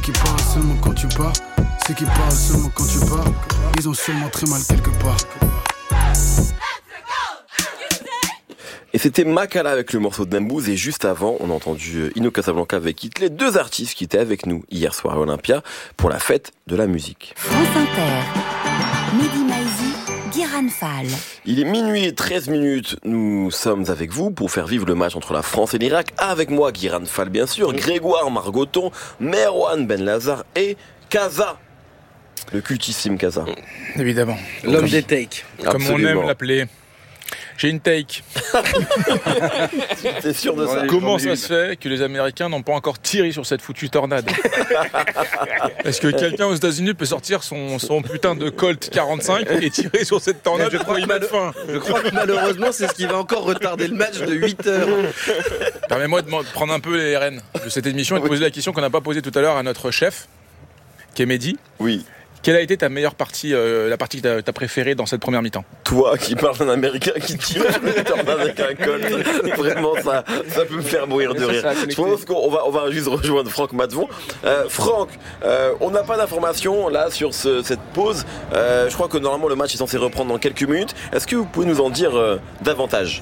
qui parlent seulement quand tu pars. Ceux qui parlent seulement quand tu pars. Ils ont sûrement très mal quelque part. Et c'était Makala avec le morceau de Nembouze. Et juste avant, on a entendu Ino Casablanca avec Hitler, deux artistes qui étaient avec nous hier soir à Olympia pour la fête de la musique. France Inter, Mehdi Maizi, Guiran Fall. Il est minuit et 13 minutes. Nous sommes avec vous pour faire vivre le match entre la France et l'Irak. Avec moi, Guiran Fall, bien sûr, Grégoire Margoton, Merwan Ben Lazar et Kaza. Le cultissime Kaza. Évidemment. L'homme des takes. Comme Absolument. on aime l'appeler. J'ai une take. T'es sûr de ça? Comment ça se fait que les Américains n'ont pas encore tiré sur cette foutue tornade? Est-ce que quelqu'un aux États-Unis peut sortir son putain de Colt 45 et tirer sur cette tornade pour y mettre fin? Je crois que malheureusement, c'est ce qui va encore retarder le match de 8 heures. Permets-moi de prendre un peu les rênes de cette émission et de poser la question qu'on n'a pas posée tout à l'heure à notre chef, qui est Mehdi. Oui. Quelle a été ta meilleure partie, la partie que t'as préférée dans cette première mi-temps? Toi qui parles d'un Américain qui tire sur une tornade avec un col, vraiment ça peut me faire mourir de rire. Je pense qu'on va juste rejoindre Franck Matvon. Franck, on n'a pas d'informations là sur cette pause. Je crois que normalement le match est censé reprendre dans quelques minutes. Est-ce que vous pouvez nous en dire davantage?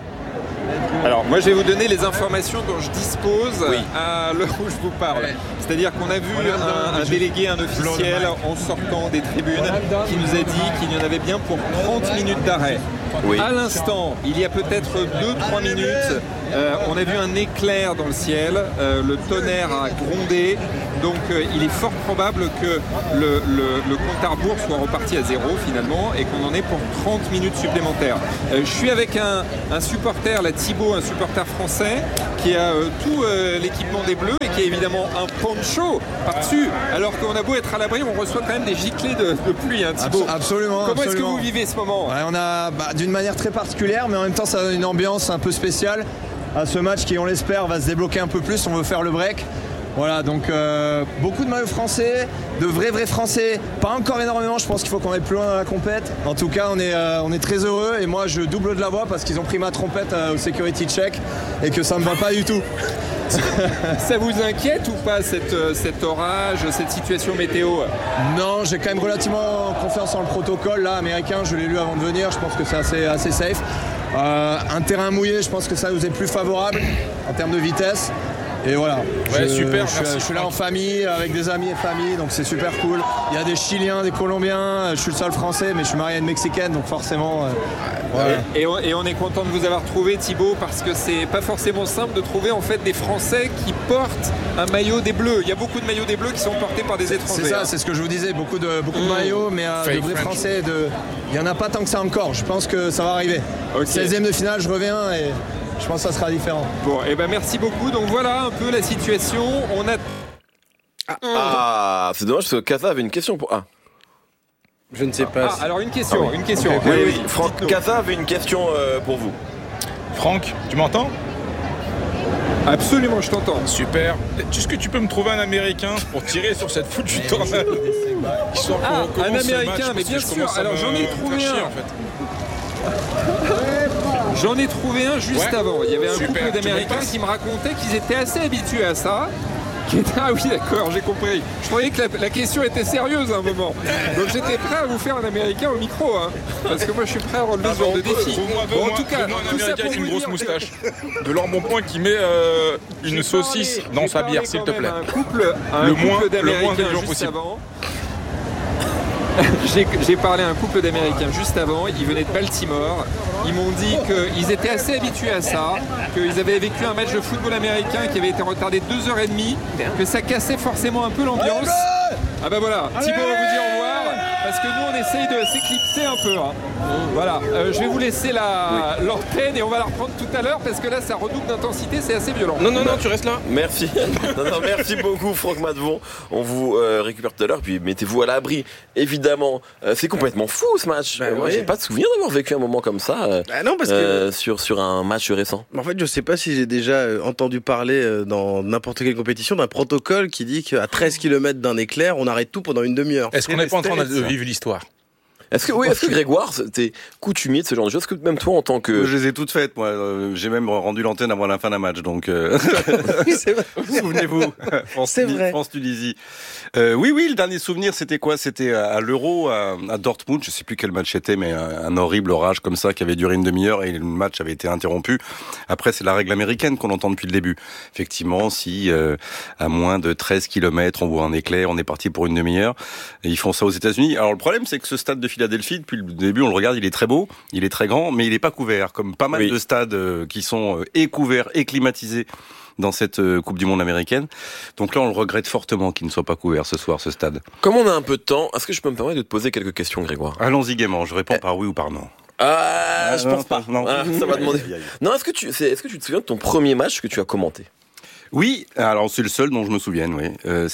Alors moi je vais vous donner les informations dont je dispose Oui. à l'heure où je vous parle. C'est-à-dire qu'on a vu un délégué, un officiel en sortant des tribunes qui nous a dit qu'il y en avait bien pour 30 minutes d'arrêt. Oui. À l'instant, il y a peut-être 2-3 minutes, on a vu un éclair dans le ciel, le tonnerre a grondé, donc il est fort probable que le compte à rebours soit reparti à zéro finalement et qu'on en ait pour 30 minutes supplémentaires. Je suis avec un supporter, la Thibaut, un supporter français qui a tout l'équipement des Bleus et qui a évidemment un poncho par-dessus, alors qu'on a beau être à l'abri, on reçoit quand même des giclées de pluie, hein, Thibaut. Absolument. Comment est-ce que vous vivez ce moment? Ouais, on a d'une manière très particulière, mais en même temps ça donne une ambiance un peu spéciale à ce match qui, on l'espère, va se débloquer un peu plus. On veut faire le break. Voilà, donc beaucoup de maillots français, de vrais français, pas encore énormément, je pense qu'il faut qu'on aille plus loin dans la compète. En tout cas, on est très heureux et moi je double de la voix parce qu'ils ont pris ma trompette au security check et que ça me va pas du tout. Ça vous inquiète ou pas cet orage, cette situation météo? Non, j'ai quand même relativement confiance en le protocole là, américain, je l'ai lu avant de venir, je pense que c'est assez safe. Un terrain mouillé, je pense que ça nous est plus favorable en termes de vitesse. Et voilà, Ouais, super, je suis là en famille, avec des amis et famille, donc c'est super cool. Il y a des Chiliens, des Colombiens, je suis le seul français, mais je suis marié à une Mexicaine, donc forcément... voilà. Et on est content de vous avoir trouvé, Thibaut, parce que c'est pas forcément simple de trouver en fait des Français qui portent un maillot des Bleus. Il y a beaucoup de maillots des Bleus qui sont portés par des étrangers. C'est ça, c'est ce que je vous disais, beaucoup de maillots, mais de vrais Français, il n'y en a pas tant que ça encore, je pense que ça va arriver. Okay. 16e de finale, je reviens et... je pense que ça sera différent. Bon, et ben merci beaucoup. Donc voilà un peu la situation. On a... C'est dommage parce que Kaza avait une question pour... Je ne sais pas. alors une question. Oui. Franck, Kaza avait une question pour vous. Franck, tu m'entends? Absolument, je t'entends. Super. Est-ce que tu peux me trouver un Américain pour tirer sur cette foutue tornade? Un Américain, mais bien sûr. Alors j'en ai trouvé un. En fait. J'en ai trouvé un juste avant. Il y avait un Super, couple d'Américains qui me racontaient qu'ils étaient assez habitués à ça. Ah oui, d'accord, j'ai compris. Je croyais que la question était sérieuse à un moment. Donc j'étais prêt à vous faire un Américain au micro, hein, parce que moi je suis prêt à relever ce genre de défi. Bon, en tout cas, un Américain avec une grosse moustache, de l'embonpoint qui met une saucisse dans sa bière, s'il te plaît. Un couple d'Américains juste avant. J'ai parlé à un couple d'Américains juste avant, ils venaient de Baltimore. Ils m'ont dit qu'ils étaient assez habitués à ça, qu'ils avaient vécu un match de football américain qui avait été retardé 2h30, que ça cassait forcément un peu l'ambiance. Ah bah voilà, Thibaut va vous dire au revoir, parce que nous on essaye de s'éclipser un peu. Hein. Voilà, je vais vous laisser l'antenne et on va la reprendre tout à l'heure, parce que là ça redouble d'intensité, c'est assez violent. Non, tu restes là. Merci. Merci beaucoup Franck Matvon. On vous récupère tout à l'heure, puis mettez-vous à l'abri. Évidemment, c'est complètement fou ce match. Moi, j'ai pas de souvenir d'avoir vécu un moment comme ça non, parce que... sur un match récent. En fait, je sais pas si j'ai déjà entendu parler dans n'importe quelle compétition d'un protocole qui dit qu'à 13 km d'un éclair, on arrête tout pendant une demi-heure. Est-ce qu'on n'est pas en train de vivre l'histoire? Est-ce que Grégoire, t'es coutumier de ce genre de choses? Est-ce que même toi, en tant que... Je les ai toutes faites, moi. J'ai même rendu l'antenne avant la fin d'un match, donc... C'est vrai. Souvenez-vous, France-Tunisie. Oui, le dernier souvenir, c'était quoi? C'était à l'Euro, à Dortmund. Je sais plus quel match c'était, mais un horrible orage comme ça qui avait duré une demi-heure et le match avait été interrompu. Après, c'est la règle américaine qu'on entend depuis le début. Effectivement, si à moins de 13 km, on voit un éclair, on est parti pour une demi-heure. Et ils font ça aux États-Unis. Alors le problème, c'est que ce stade de Philadelphie, depuis le début, on le regarde, il est très beau, il est très grand, mais il est pas couvert, comme pas mal de stades qui sont couverts et climatisés dans cette Coupe du Monde américaine. Donc là, on le regrette fortement qu'il ne soit pas couvert ce soir, ce stade. Comme on a un peu de temps, est-ce que je peux me permettre de te poser quelques questions, Grégoire? Allons-y gaiement, je réponds par oui ou par non. Je pense pas. Non. Ça va demander. Non, est-ce que tu te souviens de ton premier match que tu as commenté? Oui, alors c'est le seul dont je me souvienne, oui.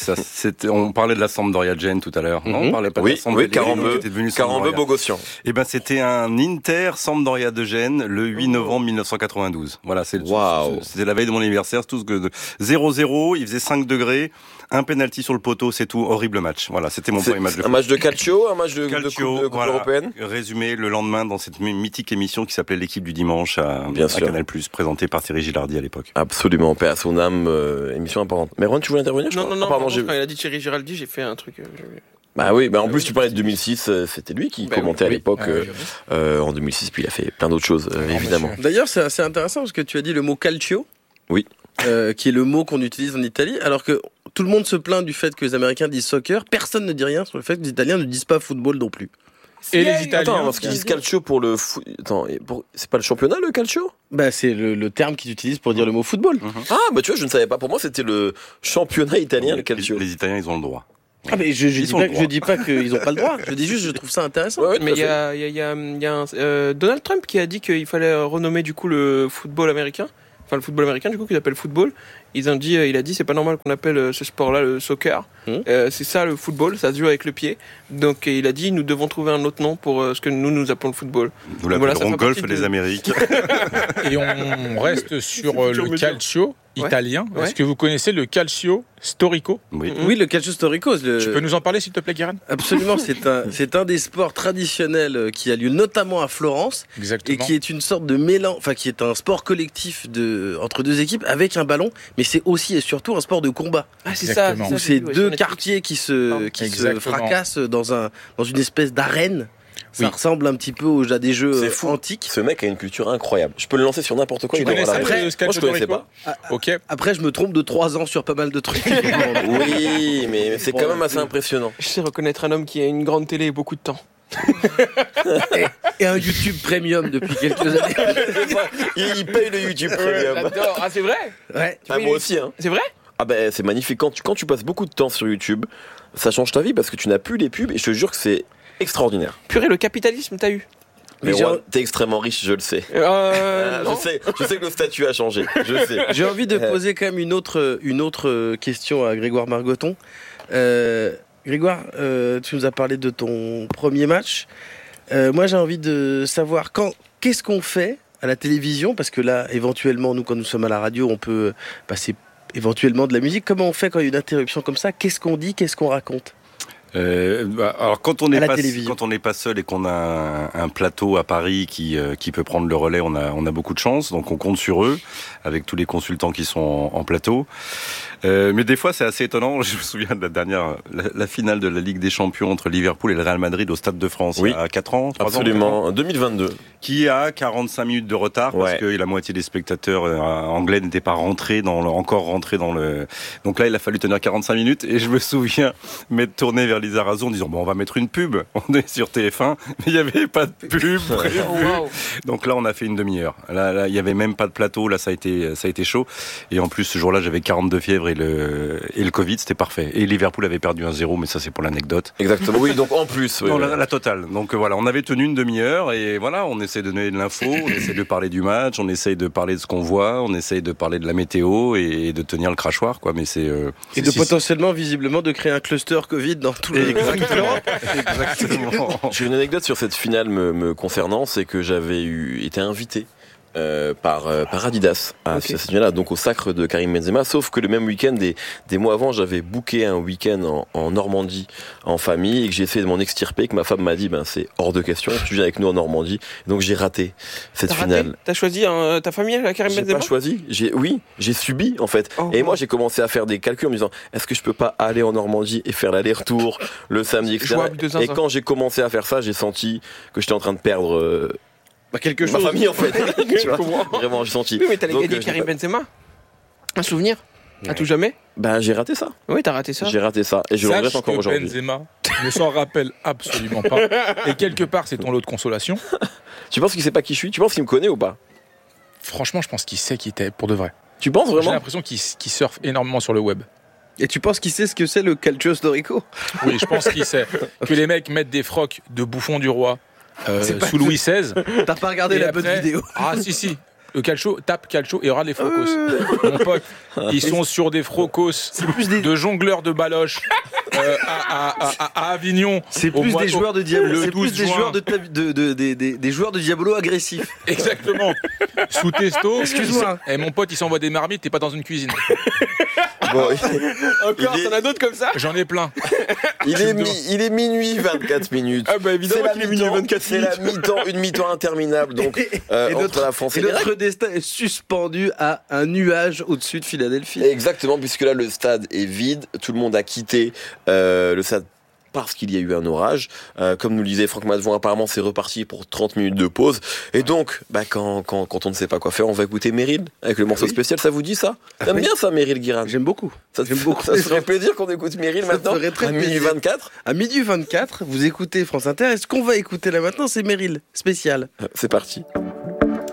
On parlait de la Sampdoria Gênes tout à l'heure. Non, on parlait pas de la Sampdoria. Carambeu Bogossian. Eh ben, c'était un Inter Sampdoria de Gênes le 8 novembre 1992. Voilà, c'était la veille de mon anniversaire, tout ce que 0-0, il faisait 5 degrés, un penalty sur le poteau, c'est tout, horrible match. Voilà, c'était mon premier match de foot. Un match de calcio, un match de Coupe européenne. Résumé le lendemain dans cette mythique émission qui s'appelait L'équipe du dimanche à Canal+, présentée par Thierry Gilardi à l'époque. Absolument, paix à son âme. Émission importante. Mais Ron, tu voulais intervenir? Non, pardon, quand il a dit Thierry Giraldi, j'ai fait un truc. Bah oui, en plus tu parlais de 2006, c'était lui qui commentait à l'époque en 2006, puis il a fait plein d'autres choses, évidemment. D'ailleurs, c'est assez intéressant parce que tu as dit le mot calcio. Oui. Qui est le mot qu'on utilise en Italie, alors que tout le monde se plaint du fait que les Américains disent soccer, personne ne dit rien sur le fait que les Italiens ne disent pas football non plus. Et les Italiens. Attends, parce qu'ils disent calcio pour le foot. Attends, c'est pas le championnat le calcio? Bah, c'est le terme qu'ils utilisent pour dire le mot football. Ah, bah tu vois, je ne savais pas. Pour moi, c'était le championnat italien, le calcio. Les Italiens, ils ont le droit. Ah, mais je dis pas qu'ils ont pas le droit. Je dis juste, je trouve ça intéressant. Ouais, mais il y a Donald Trump qui a dit qu'il fallait renommer du coup le football américain. Enfin, le football américain, du coup, qu'il appelle football. Il a dit, c'est pas normal qu'on appelle ce sport-là le soccer. C'est ça le football, ça se joue avec le pied. Donc, il a dit, nous devons trouver un autre nom pour ce que nous appelons le football. Nous l'appellerons golf des Amériques. Et on reste sur le calcio italien. Ouais. Est-ce que vous connaissez le calcio storico? Oui, le calcio storico. Tu peux nous en parler, s'il te plaît, Guérin? Absolument, c'est un des sports traditionnels qui a lieu notamment à Florence. Exactement. Et qui est une sorte de mélange, enfin qui est un sport collectif entre deux équipes avec un ballon, mais c'est aussi et surtout un sport de combat. Ah, c'est ça. Où c'est deux quartiers qui se fracassent dans une espèce d'arène. Ça ressemble un petit peu à des jeux antiques. Ce mec a une culture incroyable. Je peux le lancer sur n'importe quoi. Tu connais ça, moi, je connaissais pas. Ok. Après, je me trompe de 3 ans sur pas mal de trucs. Oui, mais c'est quand même assez impressionnant. Je sais reconnaître un homme qui a une grande télé et beaucoup de temps. Et un YouTube Premium depuis quelques années. Il paye le YouTube Premium. J'adore. Ah, c'est vrai? Ouais. Moi aussi, hein. C'est vrai? Ah ben c'est magnifique. Quand tu passes beaucoup de temps sur YouTube, ça change ta vie parce que tu n'as plus les pubs et je te jure que c'est extraordinaire. Purée, le capitalisme, t'as eu? Mais t'es extrêmement riche, je le sais. Je sais que le statut a changé. Je sais. J'ai envie de poser quand même une autre question à Grégoire Margoton. Grégoire, tu nous as parlé de ton premier match. Moi, j'ai envie de savoir qu'est-ce qu'on fait à la télévision, parce que là, éventuellement, nous, quand nous sommes à la radio, on peut passer éventuellement de la musique. Comment on fait quand il y a une interruption comme ça? Qu'est-ce qu'on dit? Qu'est-ce qu'on raconte? Alors quand on n'est pas seul et qu'on a un plateau à Paris qui peut prendre le relais, on a beaucoup de chance, donc on compte sur eux avec tous les consultants qui sont en plateau. Mais des fois c'est assez étonnant. Je me souviens de la finale de la Ligue des Champions entre Liverpool et le Real Madrid au Stade de France il y a 4 ans. 3 absolument, ans, 2022. Qui a 45 minutes de retard parce que la moitié des spectateurs anglais n'étaient pas encore rentrés dans le. Donc là il a fallu tenir 45 minutes et je me souviens m'être tourné vers Lisa Razou en disant on va mettre une pub. On est sur TF1, mais il n'y avait pas de pub prévue. Donc là on a fait une demi-heure. Là il n'y avait même pas de plateau. Là ça a été chaud. Et en plus ce jour-là j'avais 42 fièvres et le Covid, c'était parfait. Et Liverpool avait perdu 1-0, mais ça c'est pour l'anecdote. Exactement. Oui, donc en plus. Non, la totale. Donc voilà, on avait tenu une demi-heure et voilà, on essaie de donner de l'info, on essaie de parler du match, on essaie de parler de ce qu'on voit, on essaie de parler de la météo et de tenir le crachoir, quoi. Mais et de potentiellement, visiblement, de créer un cluster Covid dans tout le Exactement. J'ai une anecdote sur cette finale me concernant, c'est que j'avais été invité par Adidas à cette nuit-là, donc au sacre de Karim Benzema. Sauf que le même week-end, des mois avant, j'avais booké un week-end en Normandie en famille et que j'ai essayé de m'en extirper, que ma femme m'a dit c'est hors de question, tu viens avec nous en Normandie. Donc j'ai raté cette finale. T'as choisi ta famille à Karim Benzema? J'ai pas choisi, j'ai subi en fait. Et moi j'ai commencé à faire des calculs en me disant est-ce que je peux pas aller en Normandie et faire l'aller-retour le samedi, etc. Et quand j'ai commencé à faire ça, j'ai senti que j'étais en train de perdre quelque chose. Ma famille en fait. Tu vois, vraiment, j'ai senti. Oui, mais t'allais gagner Karim Benzema. Un souvenir à tout jamais. J'ai raté ça. Oui, t'as raté ça. J'ai raté ça et je le regrette encore aujourd'hui. Benzema ne s'en rappelle absolument pas. Et quelque part, c'est ton lot de consolation. Tu penses qu'il sait pas qui je suis? Tu penses qu'il me connaît ou pas? Franchement, je pense qu'il sait qui t'es pour de vrai. Tu penses vraiment? J'ai l'impression qu'il surfe énormément sur le web. Et tu penses qu'il sait ce que c'est le calcio storico? Oui, je pense qu'il sait que les mecs mettent des frocs de bouffon du roi sous Louis XVI. T'as pas regardé la bonne vidéo? Ah si. Le calcio, tape calcio et regarde les frocos. Mon pote, ils sont sur des frocos de jongleurs de baloches à Avignon. C'est plus des joueurs de Diabolo. C'est plus des joueurs des joueurs de Diabolo agressifs. Exactement. Sous testo. Excuse-moi. Et mon pote, il s'envoie des marmites, t'es pas dans une cuisine. Encore, t'en as d'autres comme ça? J'en ai plein. Il est minuit 24 minutes. Ah bah évidemment qu'il est minuit 24 minutes. C'est la mi-temps, une mi-temps interminable donc entre la France et l'Irak. Notre destin est suspendu à un nuage au-dessus de Philadelphie. Exactement, puisque là le stade est vide, tout le monde a quitté le stade parce qu'il y a eu un orage. Comme nous le disait Franck Matvon, apparemment c'est reparti pour 30 minutes de pause. Et donc, quand on ne sait pas quoi faire, on va écouter Meryl avec le morceau spécial. Ça vous dit ça? T'aimes bien ça, Meryl Guiran? J'aime beaucoup. Ça te ferait plaisir qu'on écoute Meryl maintenant à minuit 24? À minuit 24, vous écoutez France Inter. Et ce qu'on va écouter là maintenant, c'est Meryl spécial. C'est parti.